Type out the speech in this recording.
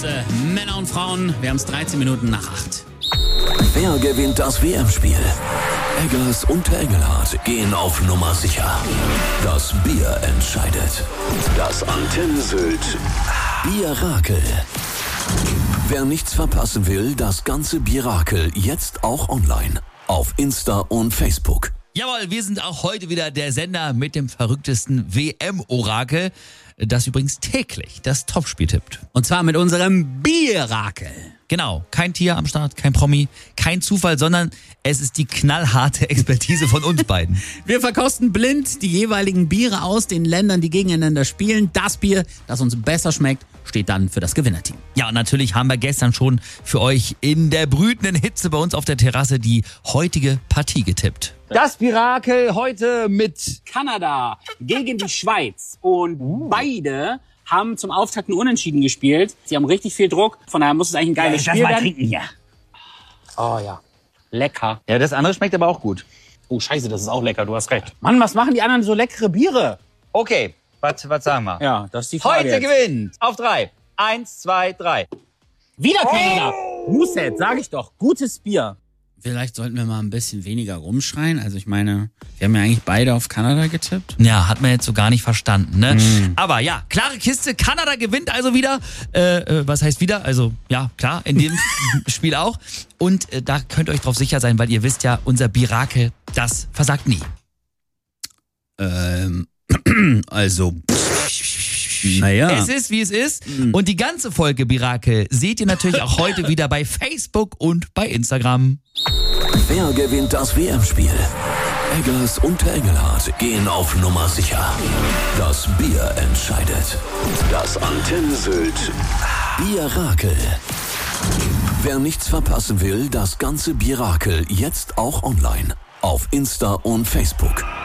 Grüße, Männer und Frauen. Wir haben es 13 Minuten nach 8. Wer gewinnt das WM-Spiel? Eggers und der Engelhardt gehen auf Nummer sicher. Das Bier entscheidet. Das Antenne Sylt Bierakel. Wer nichts verpassen will, das ganze Bierakel jetzt auch online. Auf Insta und Facebook. Jawohl, wir sind auch heute wieder der Sender mit dem verrücktesten WM-Orakel, das übrigens täglich das Topspiel tippt. Und zwar mit unserem Bierakel. Genau, kein Tier am Start, kein Promi, kein Zufall, sondern es ist die knallharte Expertise von uns beiden. Wir verkosten blind die jeweiligen Biere aus den Ländern, die gegeneinander spielen. Das Bier, das uns besser schmeckt, steht dann für das Gewinnerteam. Ja, und natürlich haben wir gestern schon für euch in der brütenden Hitze bei uns auf der Terrasse die heutige Partie getippt. Das Bierakel heute mit Kanada gegen die Schweiz. Und beide haben zum Auftakt ein Unentschieden gespielt. Sie haben richtig viel Druck, von daher muss es eigentlich ein geiles Spiel werden. Trinken hier. Oh ja, lecker. Ja, das andere schmeckt aber auch gut. Oh scheiße, das ist auch lecker, du hast recht. Mann, was machen die anderen so leckere Biere? Okay, was sagen wir? Ja, das ist die Frage Heute jetzt. gewinnt auf 3. 1, 2, 3. Wieder Kanada. Muset, sag ich doch. Gutes Bier. Vielleicht sollten wir mal ein bisschen weniger rumschreien. Also ich meine, wir haben ja eigentlich beide auf Kanada getippt. Ja, hat man jetzt so gar nicht verstanden, ne? Aber ja, klare Kiste, Kanada gewinnt also wieder. Was heißt wieder? Also ja, klar, in dem Spiel auch. Und da könnt ihr euch drauf sicher sein, weil ihr wisst ja, unser Bierakel, das versagt nie. Also, naja. Es ist, wie es ist. Und die ganze Folge Bierakel seht ihr natürlich auch heute wieder bei Facebook und bei Instagram. Wer gewinnt das WM-Spiel? Eggers und der Engelhardt gehen auf Nummer sicher. Das Bier entscheidet. Das Antenne Sylt Bierakel. Wer nichts verpassen will, das ganze Bierakel jetzt auch online. Auf Insta und Facebook.